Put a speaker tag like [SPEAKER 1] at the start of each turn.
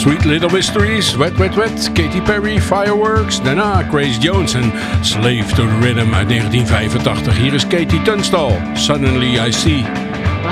[SPEAKER 1] Sweet Little Mysteries, Wet Wet Wet, Katy Perry, Fireworks. Daarna Grace Jones en Slave to the Rhythm uit 1985. Hier is Katie Tunstall, Suddenly I See.